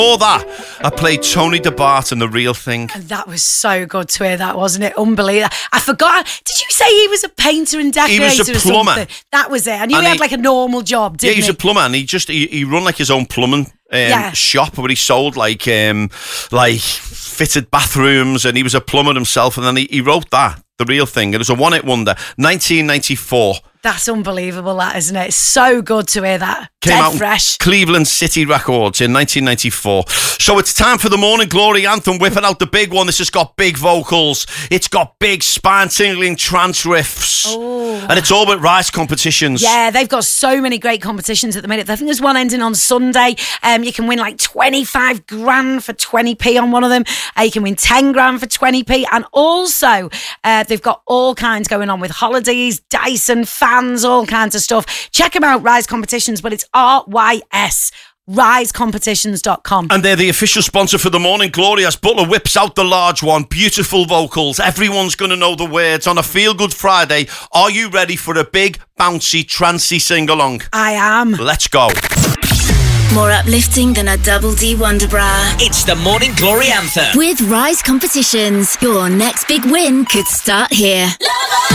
Before that, I played Tony DeBart in The Real Thing. And that was so good to hear that, wasn't it? Unbelievable. I forgot. Did you say he was a painter and decorator? He was a plumber. Or something? That was it. I knew he had like a normal job, didn't he? Yeah, he's a plumber, and he run like his own plumbing shop where he sold like fitted bathrooms, and he was a plumber himself, and then he wrote that, The Real Thing. It was a one-hit wonder, 1994. That's unbelievable, that, isn't it? It's so good to hear that. Came Dead out fresh. Cleveland City Records in 1994. So it's time for the Morning Glory anthem. Whipping out the big one. This has got big vocals. It's got big spine-tingling trance riffs. Oh. And it's all with Rise competitions. Yeah, they've got so many great competitions at the minute. I think there's one ending on Sunday. You can win like 25 grand for 20p on one of them. You can win 10 grand for 20p. And also, they've got all kinds going on with holidays, Dyson, fans, all kinds of stuff. Check them out, Rise Competitions, but it's RYS. RiseCompetitions.com. And they're the official sponsor for the Morning Glory as Butler whips out the large one. Beautiful vocals. Everyone's going to know the words on a Feel Good Friday. Are you ready for a big, bouncy, trancey sing-along? I am. Let's go. More uplifting than a Double D Wonder Bra. It's the Morning Glory anthem. With Rise Competitions, your next big win could start here.